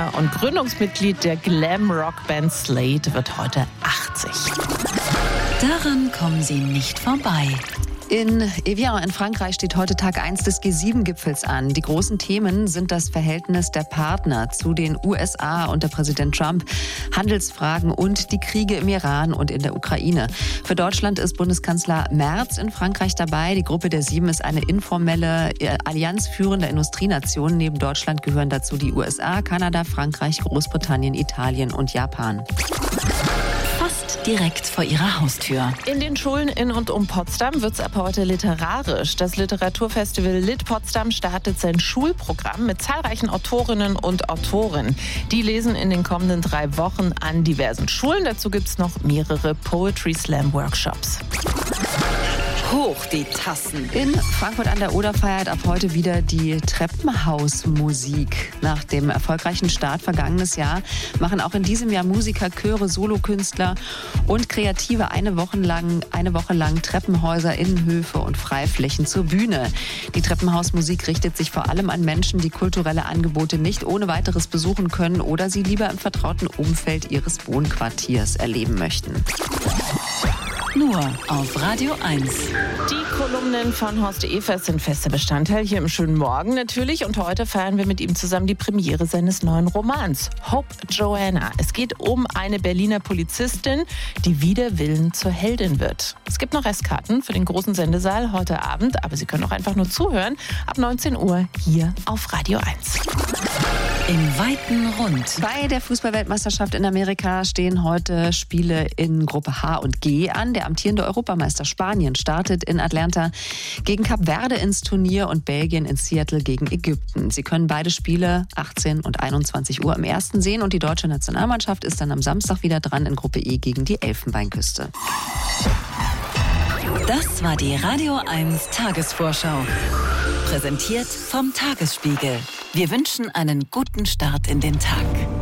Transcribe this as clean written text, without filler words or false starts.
Sänger und Gründungsmitglied der Glam-Rock-Band Slade wird heute 80. Daran kommen Sie nicht vorbei. In Evian in Frankreich steht heute Tag 1 des G7-Gipfels an. Die großen Themen sind das Verhältnis der Partner zu den USA unter Präsident Trump, Handelsfragen und die Kriege im Iran und in der Ukraine. Für Deutschland ist Bundeskanzler Merz in Frankreich dabei. Die Gruppe der 7 ist eine informelle Allianz führender Industrienationen. Neben Deutschland gehören dazu die USA, Kanada, Frankreich, Großbritannien, Italien und Japan. Fast direkt vor Ihrer Haustür. In den Schulen in und um Potsdam wird es ab heute literarisch. Das Literaturfestival Lit Potsdam startet sein Schulprogramm mit zahlreichen Autorinnen und Autoren. Die lesen in den kommenden 3 Wochen an diversen Schulen. Dazu gibt es noch mehrere Poetry Slam Workshops. Hoch die Tassen. In Frankfurt an der Oder feiert ab heute wieder die Treppenhausmusik. Nach dem erfolgreichen Start vergangenes Jahr machen auch in diesem Jahr Musiker, Chöre, Solokünstler und Kreative eine Woche lang Treppenhäuser, Innenhöfe und Freiflächen zur Bühne. Die Treppenhausmusik richtet sich vor allem an Menschen, die kulturelle Angebote nicht ohne weiteres besuchen können oder sie lieber im vertrauten Umfeld ihres Wohnquartiers erleben möchten. Nur auf Radio 1. Die Kolumnen von Horst Evers sind fester Bestandteil hier im Schönen Morgen natürlich. Und heute feiern wir mit ihm zusammen die Premiere seines neuen Romans, Hope Joanna. Es geht um eine Berliner Polizistin, die wider Willen zur Heldin wird. Es gibt noch Restkarten für den großen Sendesaal heute Abend, aber Sie können auch einfach nur zuhören. Ab 19 Uhr hier auf Radio 1. Im weiten Rund. Bei der Fußball-Weltmeisterschaft in Amerika stehen heute Spiele in Gruppe H und G an. Der amtierende Europameister Spanien startet in Atlanta gegen Kap Verde ins Turnier und Belgien in Seattle gegen Ägypten. Sie können beide Spiele 18 und 21 Uhr am ersten sehen und die deutsche Nationalmannschaft ist dann am Samstag wieder dran in Gruppe E gegen die Elfenbeinküste. Das war die Radio 1 Tagesvorschau. Präsentiert vom Tagesspiegel. Wir wünschen einen guten Start in den Tag.